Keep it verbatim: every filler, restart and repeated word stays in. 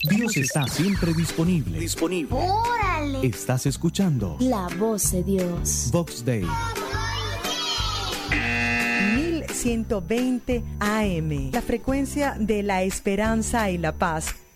Dios está siempre disponible. Disponible. ¡Órale! Estás escuchando La voz de Dios. Vox Day. mil ciento veinte A M, la frecuencia de la esperanza y la paz.